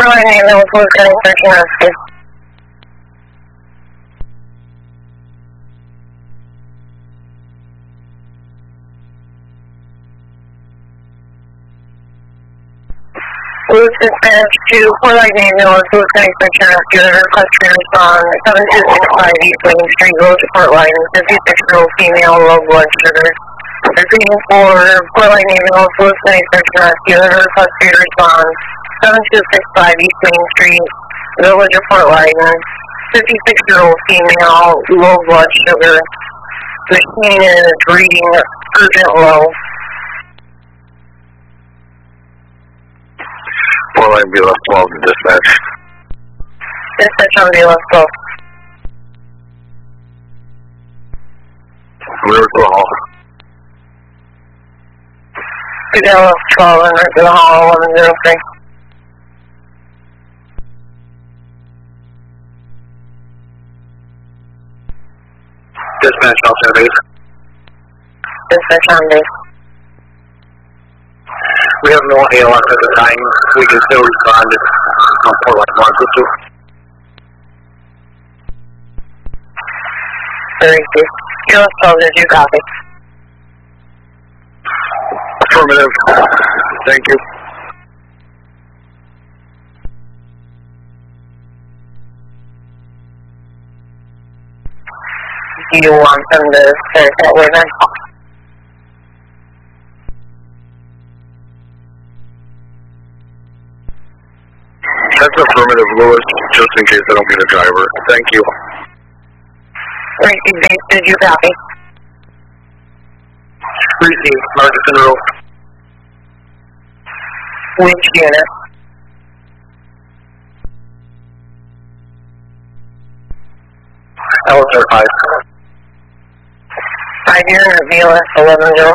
Portland ambulance was getting search and rescue. Louis dispatched to Portland ambulance was getting search and rescue. The request to respond 7265 East Main Street, Village of Portland, 56-year-old female, low blood sugar. Repeating for Portland ambulance was getting search and rescue. The request to respond 7265 East Main Street, Village of Portland, 56-year-old female, low blood sugar. Machine is reading urgent low. Portland BLS 12 to dispatch. Dispatch on BLS 12. River to the hall. BLS 12 and right to the hall 1103. Dispatch also base. Dispatch on base. We have no ALS at the time. We can still respond on Portland 122. Very good. BLS 12, did you copy? Affirmative. Thank you. Do you want them to start that way then? That's affirmative, Lewis, just in case I don't meet a driver. Thank you. Receive base, did you copy? Receive, Marcus Road. Which unit? LSR 5. 5 unit, BLS 1104.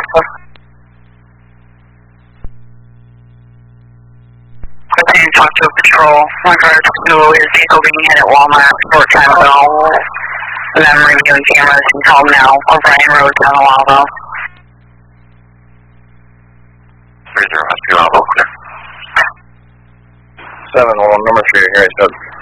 Okay, talk to patrol. Regards to his vehicle being hit at Walmart short time ago. And I'm reviewing cameras and call him now. O'Brien Road down the Waldo. 30 rescue Albo. 7 number 3 here, I said.